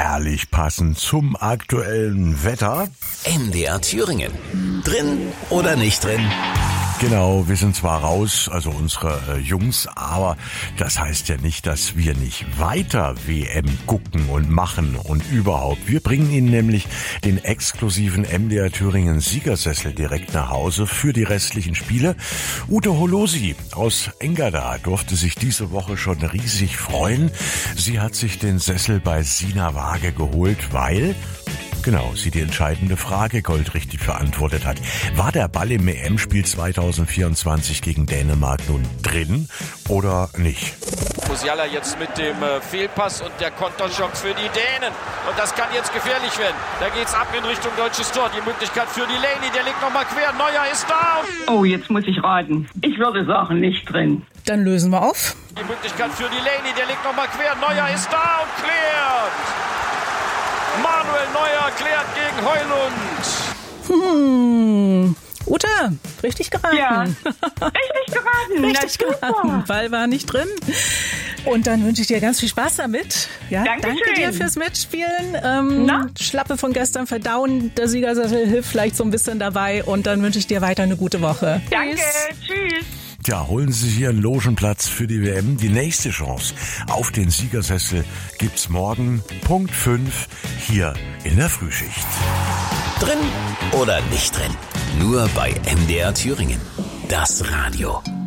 herrlich passend zum aktuellen Wetter. MDR Thüringen. Drin oder nicht drin? Genau, wir sind zwar raus, also unsere Jungs, aber das heißt ja nicht, dass wir nicht weiter WM gucken und machen und überhaupt. Wir bringen Ihnen nämlich den exklusiven MDR Thüringen Siegersessel direkt nach Hause für die restlichen Spiele. Ute Holosi aus Engerda durfte sich diese Woche schon riesig freuen. Sie hat sich den Sessel bei Sina Waage geholt, weil... Genau, sie die entscheidende Frage goldrichtig beantwortet hat. War der Ball im EM-Spiel 2024 gegen Dänemark nun drin oder nicht? Musiala jetzt mit dem Fehlpass und der Konterschock für die Dänen. Und das kann jetzt gefährlich werden. Da geht's ab in Richtung deutsches Tor. Die Möglichkeit für Delaney, der legt nochmal quer. Neuer ist da. Oh, jetzt muss ich raten. Ich würde sagen, nicht drin. Dann lösen wir auf. Die Möglichkeit für Delaney, der legt nochmal quer. Neuer ist da und klärt. Manuel Neuer klärt gegen Heulund. Ute, richtig geraten. Ja, richtig geraten. Richtig geraten. Ball war nicht drin. Und dann wünsche ich dir ganz viel Spaß damit. Ja, Dankeschön. Danke dir fürs Mitspielen. Schlappe von gestern verdauen. Der Siegersessel hilft vielleicht so ein bisschen dabei. Und dann wünsche ich dir weiter eine gute Woche. Danke, tschüss. Ja, holen Sie sich Ihren Logenplatz für die WM. Die nächste Chance auf den Siegersessel gibt's morgen Punkt 5 hier in der Frühschicht. Drin oder nicht drin? Nur bei MDR Thüringen. Das Radio.